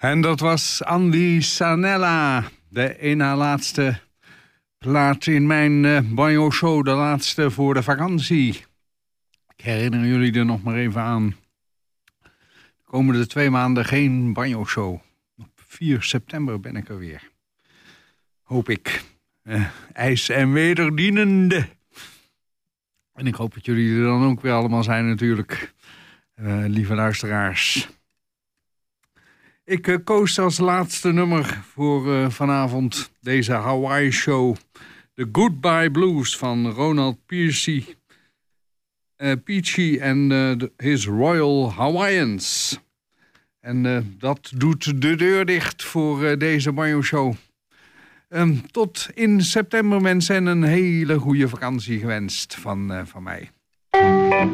En dat was Andy Sanella, de ene laatste plaat in mijn Banjo Show, de laatste voor de vakantie. Ik herinner jullie er nog maar even aan. De komende 2 maanden geen Banjo Show. Op 4 september ben ik er weer. Hoop ik. IJs en wederdienende. En ik hoop dat jullie er dan ook weer allemaal zijn natuurlijk. Lieve luisteraars. Ik koos als laatste nummer voor vanavond deze Hawaii Show. The Goodbye Blues van Ronald Peachy en his Royal Hawaiians. En dat doet de deur dicht voor deze Banjo Show. Tot in september mensen en een hele goede vakantie gewenst van mij.